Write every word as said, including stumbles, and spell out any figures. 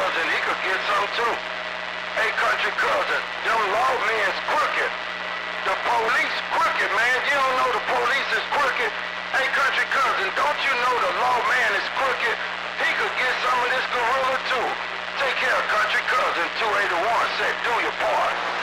cousin, he could get some too. Hey, country cousin, them lawmen's crooked. The police crooked, man. You don't know the police is crooked. Hey, country cousin, don't you know the lawman is crooked? He could get some of this gorilla too. Take care, country cousin. two eighty-one said, do your part.